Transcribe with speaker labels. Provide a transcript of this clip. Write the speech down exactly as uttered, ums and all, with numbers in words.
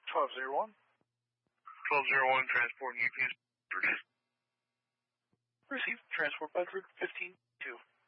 Speaker 1: twelve zero one.
Speaker 2: twelve zero one, transport and U P S produced.
Speaker 1: Received. Transport Bedford, fifteen two.